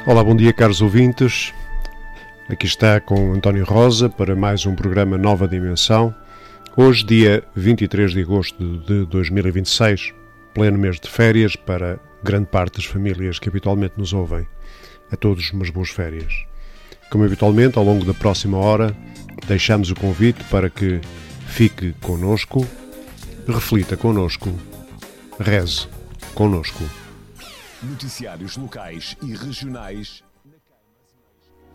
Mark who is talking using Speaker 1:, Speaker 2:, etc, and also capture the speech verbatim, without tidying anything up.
Speaker 1: Olá, bom dia, caros ouvintes. Aqui está com António Rosa para mais um programa Nova Dimensão. Hoje, dia vinte e três de agosto de dois mil e vinte e seis, pleno mês de férias para grande parte das famílias que habitualmente nos ouvem. A todos umas boas férias. Como habitualmente, ao longo da próxima hora, deixamos o convite para que fique connosco, reflita connosco, reze connosco.
Speaker 2: Noticiários locais e regionais